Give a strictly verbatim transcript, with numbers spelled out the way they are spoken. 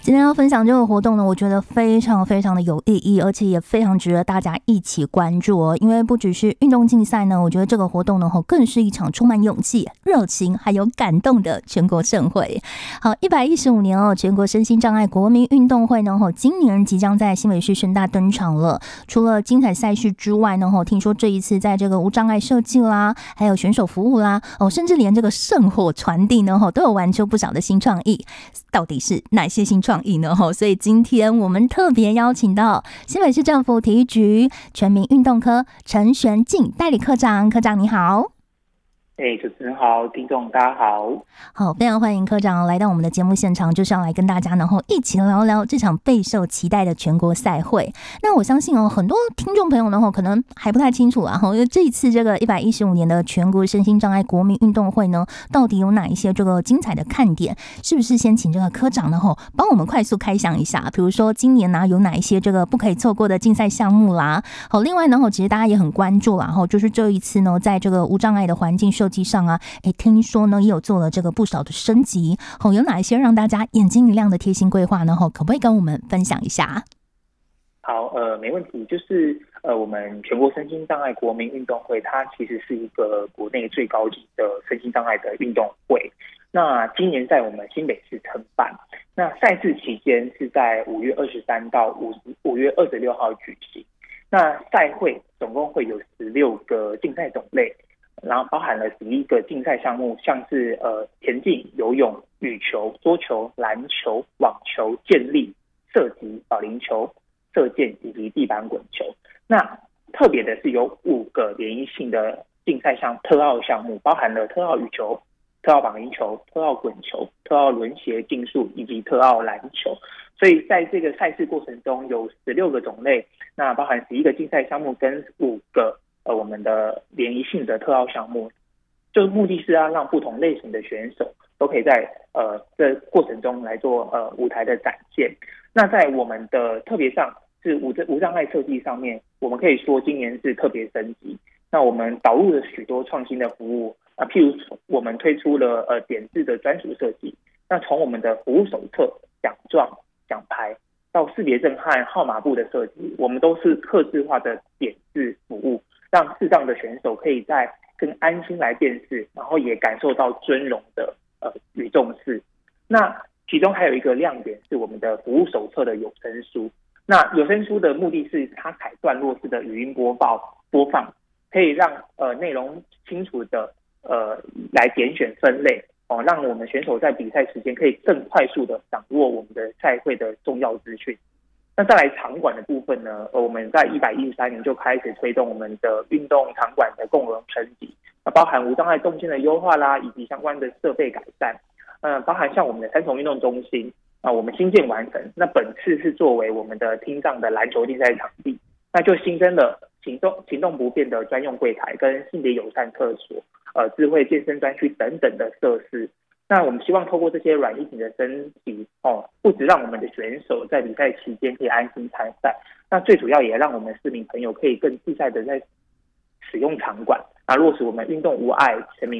今天要分享这个活动呢，我觉得非常非常的有意义，而且也非常值得大家一起关注哦。因为不只是运动竞赛呢，我觉得这个活动呢，更是一场充满勇气、热情还有感动的全国盛会。好，一百一十五年哦，全国身心障碍国民运动会呢，今年即将在新北市盛大登场了。除了精彩赛事之外呢，听说这一次在这个无障碍设计啦，还有选手服务啦，哦，甚至连这个圣火传递呢，都有玩出不少的新创意。到底是哪些新创意呢？所以今天我们特别邀请到新北市政府体育局全民运动科陈玄静代理科长。科长你好。 哎，主持人好，听众大家好。 好，非常欢迎科长来到我们的节目现场，就是要来跟大家然后一起聊聊这场备受期待的全国赛会。那我相信哦，很多听众朋友呢可能还不太清楚啊，因为这一次这个一百一十五年的全国身心障碍国民运动会呢，到底有哪一些这个精彩的看点？是不是先请这个科长呢帮我们快速开箱一下？比如说今年呢、啊、有哪一些这个不可以错过的竞赛项目啦？好，另外呢其实大家也很关注啦，就是这一次呢在这个无障碍的环境设计上啊，哎，听说呢也有做了这个不少的升级，哦，有哪一些让大家眼睛一亮的贴心规划呢？哦，可不可以跟我们分享一下？ 好，呃，没问题。就是呃，我们全国身心障碍国民运动会，它其实是一个国内最高级的身心障碍的运动会。那今年在我们新北市承办，那赛事期间是在五月二十三到五五月二十六号举行。那赛会总共会有十六个竞赛种类。然后包含了十一个竞赛项目，像是呃田径、游泳、羽球、桌球、篮球、网球、健力、射击、保龄球、射箭以及地板滚球。那特别的是有五个联谊性的竞赛项特奥项目，包含了特奥羽球、特奥保龄球、特奥滚球、特奥轮鞋竞速以及特奥篮球。所以在这个赛事过程中有十六个种类，那包含十一个竞赛项目跟五个呃，我们的联谊性的特奥项目，就是目的是要让不同类型的选手都可以在呃这过程中来做呃舞台的展现。那在我们的特别上是无无障碍设计上面，我们可以说今年是特别升级。那我们导入了许多创新的服务啊，譬如我们推出了呃点字的专属设计。那从我们的服务手册、奖状、奖牌到识别证和号码布的设计，我们都是客制化的点字服务。让视障的选手可以在更安心来辨识，然后也感受到尊荣的呃与重视。那其中还有一个亮点是我们的服务手册的有声书。那有声书的目的是它采段落式的语音播报播放，可以让呃内容清楚的呃来点选分类哦，让我们选手在比赛时间可以更快速的掌握我们的赛会的重要资讯。那再来场馆的部分呢，我们在一百一十三年就开始推动我们的运动场馆的共融升级，包含无障碍动线的优化啦，以及相关的设备改善。呃，包含像我们的三重运动中心啊、呃，我们新建完成。那本次是作为我们的听障的篮球竞赛场地，那就新增了行动行动不便的专用柜台跟性别友善厕所、呃智慧健身专区等等的设施。那我们希望透过这些软硬体的升级哦，不只让我们的选手在比赛期间可以安心参赛，那最主要也让我们市民朋友可以更自在的在使用场馆，啊，落实我们运动无碍全民